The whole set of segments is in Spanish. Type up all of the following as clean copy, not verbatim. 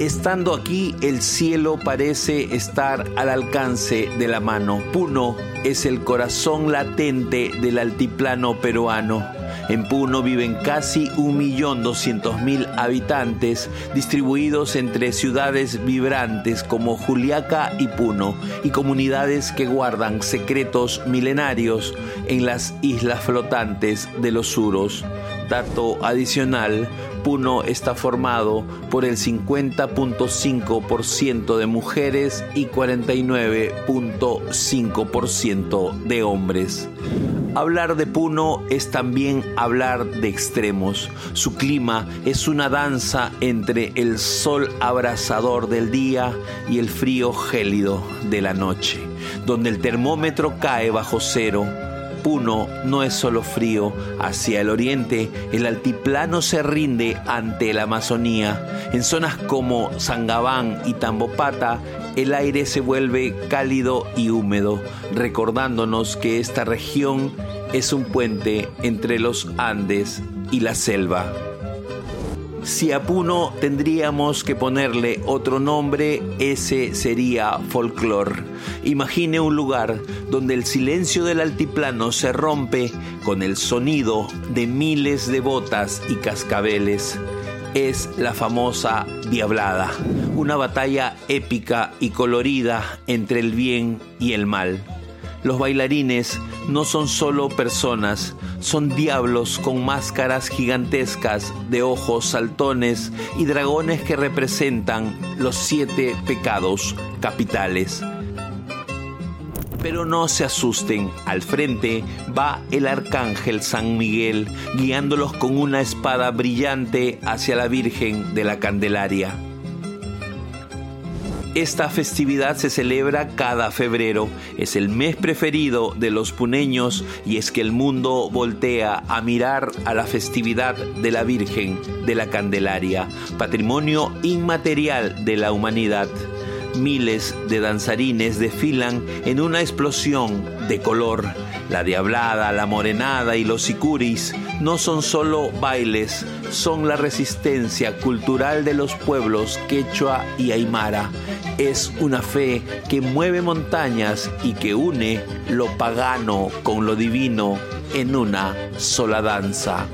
Estando aquí, el cielo parece estar al alcance de la mano. Puno es el corazón latente del altiplano peruano. En Puno viven casi 1.200.000 habitantes, distribuidos entre ciudades vibrantes como Juliaca y Puno, y comunidades que guardan secretos milenarios en las islas flotantes de los Suros. Dato adicional, Puno está formado por el 50.5% de mujeres y 49.5% de hombres. Hablar de Puno es también hablar de extremos. Su clima es una danza entre el sol abrasador del día y el frío gélido de la noche, donde el termómetro cae bajo cero. Puno no es solo frío. Hacia el oriente, el altiplano se rinde ante la Amazonía. En zonas como Sangabán y Tambopata, el aire se vuelve cálido y húmedo, recordándonos que esta región es un puente entre los Andes y la selva. Si a Puno tendríamos que ponerle otro nombre, ese sería folclor. Imagine un lugar donde el silencio del altiplano se rompe con el sonido de miles de botas y cascabeles. Es la famosa Diablada, una batalla épica y colorida entre el bien y el mal. Los bailarines no son solo personas, son diablos con máscaras gigantescas de ojos saltones y dragones que representan los 7 pecados capitales. Pero no se asusten, al frente va el arcángel San Miguel, guiándolos con una espada brillante hacia la Virgen de la Candelaria. Esta festividad se celebra cada febrero, es el mes preferido de los puneños y es que el mundo voltea a mirar a la festividad de la Virgen de la Candelaria, patrimonio inmaterial de la humanidad. Miles de danzarines desfilan en una explosión de color. La diablada, la morenada y los sicuris no son solo bailes, son la resistencia cultural de los pueblos quechua y aymara. Es una fe que mueve montañas y que une lo pagano con lo divino en una sola danza.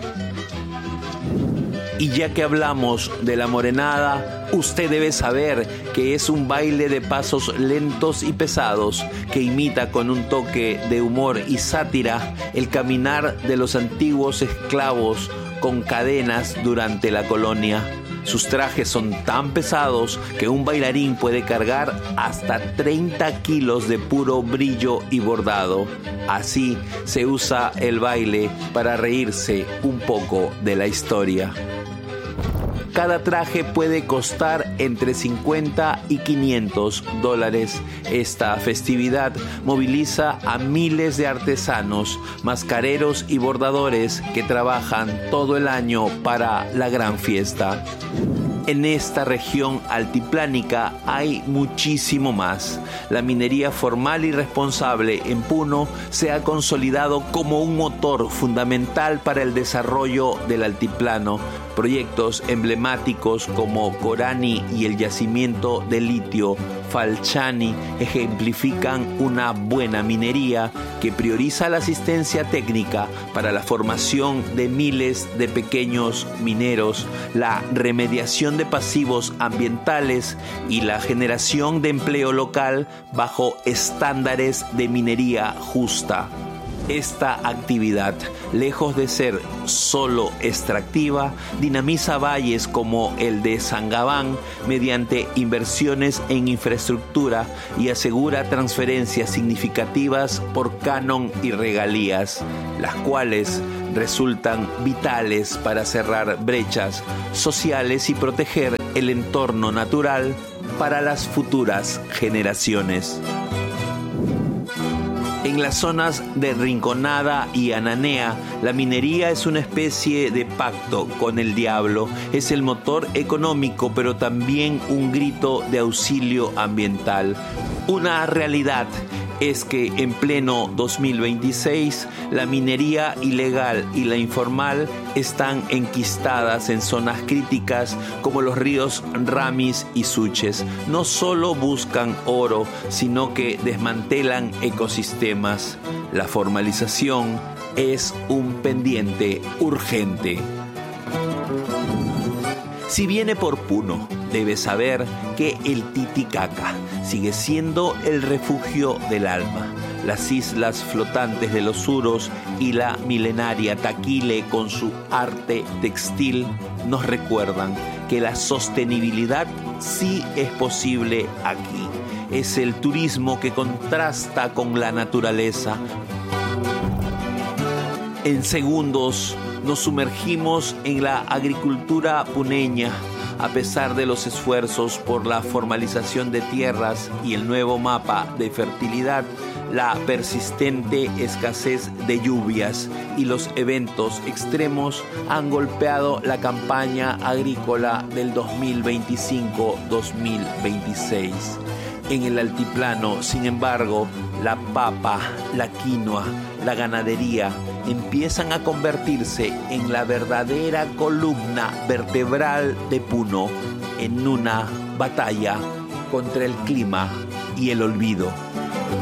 Y ya que hablamos de la morenada, usted debe saber que es un baile de pasos lentos y pesados que imita con un toque de humor y sátira el caminar de los antiguos esclavos con cadenas durante la colonia. Sus trajes son tan pesados que un bailarín puede cargar hasta 30 kilos de puro brillo y bordado. Así se usa el baile para reírse un poco de la historia. Cada traje puede costar entre $50 y $500. Esta festividad moviliza a miles de artesanos, mascareros y bordadores que trabajan todo el año para la gran fiesta. En esta región altiplánica hay muchísimo más. La minería formal y responsable en Puno se ha consolidado como un motor fundamental para el desarrollo del altiplano. Proyectos emblemáticos como Corani y el yacimiento de litio Falchani ejemplifican una buena minería que prioriza la asistencia técnica para la formación de miles de pequeños mineros, la remediación de pasivos ambientales y la generación de empleo local bajo estándares de minería justa. Esta actividad, lejos de ser solo extractiva, dinamiza valles como el de Sangabán mediante inversiones en infraestructura y asegura transferencias significativas por canon y regalías, las cuales resultan vitales para cerrar brechas sociales y proteger el entorno natural para las futuras generaciones. En las zonas de Rinconada y Ananea, la minería es una especie de pacto con el diablo. Es el motor económico, pero también un grito de auxilio ambiental. Una realidad es que en pleno 2026 la minería ilegal y la informal están enquistadas en zonas críticas como los ríos Ramis y Suches. No solo buscan oro, sino que desmantelan ecosistemas. La formalización es un pendiente urgente. Si viene por Puno, debe saber que el Titicaca sigue siendo el refugio del alma. Las islas flotantes de los Suros y la milenaria Taquile con su arte textil nos recuerdan que la sostenibilidad sí es posible aquí. Es el turismo que contrasta con la naturaleza. En segundos nos sumergimos en la agricultura puneña. A pesar de los esfuerzos por la formalización de tierras y el nuevo mapa de fertilidad, la persistente escasez de lluvias y los eventos extremos han golpeado la campaña agrícola del 2025-2026. En el altiplano, sin embargo, la papa, la quinoa, la ganadería empiezan a convertirse en la verdadera columna vertebral de Puno en una batalla contra el clima y el olvido.